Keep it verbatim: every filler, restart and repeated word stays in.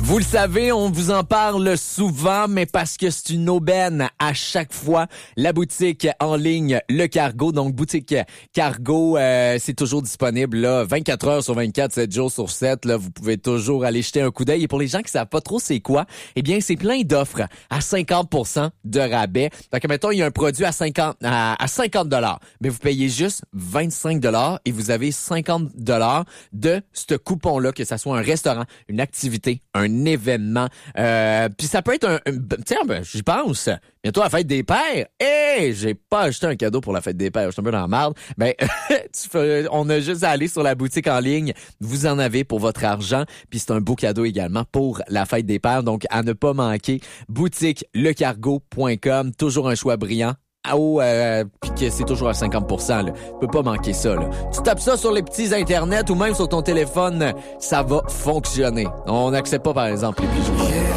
Vous le savez, on vous en parle souvent, mais parce que c'est une aubaine à chaque fois. La boutique en ligne Le Cargo, donc boutique Cargo, euh, c'est toujours disponible là, vingt-quatre heures sur vingt-quatre, sept jours sur sept. Là, vous pouvez toujours aller jeter un coup d'œil. Et pour les gens qui savent pas trop c'est quoi, eh bien c'est plein d'offres à cinquante pour cent de rabais. Donc mettons, il y a un produit à cinquante à, à cinquante dollars, mais vous payez juste vingt-cinq dollars et vous avez cinquante dollars de ce coupon-là, que ça soit un restaurant, une activité, un événement. Euh, puis ça peut être un... un tiens, ben, j'y pense. Bientôt la fête des pères. Hé, hey, j'ai pas acheté un cadeau pour la fête des pères. Je suis un peu dans la marde. Ben, tu fais, on a juste à aller sur la boutique en ligne. Vous en avez pour votre argent. Puis c'est un beau cadeau également pour la fête des pères. Donc, à ne pas manquer, boutique le cargo point com. Toujours un choix brillant. Oh, euh, puis que c'est toujours à cinquante pour cent, là. Tu peux pas manquer ça, là. Tu tapes ça sur les petits internets ou même sur ton téléphone, ça va fonctionner. On n'accepte pas, par exemple, les pigeons.